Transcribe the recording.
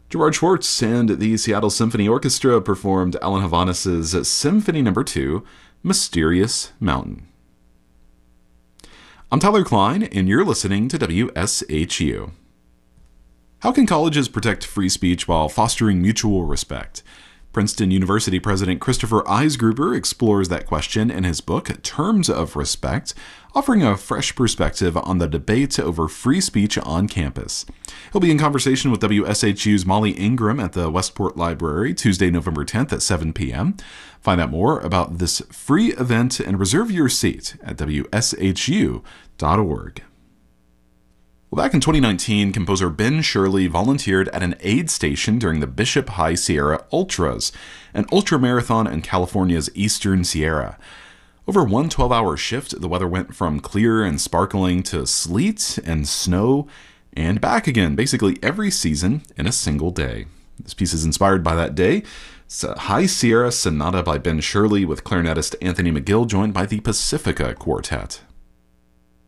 Gerard Schwartz and the Seattle Symphony Orchestra performed Alan Hovhaness' Symphony No. 2, Mysterious Mountain. I'm Tyler Klein, and you're listening to WSHU. How can colleges protect free speech while fostering mutual respect? Princeton University President Christopher Eisgruber explores that question in his book, Terms of Respect, offering a fresh perspective on the debate over free speech on campus. He'll be in conversation with WSHU's Molly Ingram at the Westport Library Tuesday, November 10th at 7 p.m. Find out more about this free event and reserve your seat at WSHU.org. Well, back in 2019, composer Ben Shirley volunteered at an aid station during the Bishop High Sierra Ultras, an ultramarathon in California's Eastern Sierra. Over one 12-hour shift, the weather went from clear and sparkling to sleet and snow and back again, basically every season in a single day. This piece is inspired by that day. It's a High Sierra Sonata by Ben Shirley with clarinetist Anthony McGill joined by the Pacifica Quartet.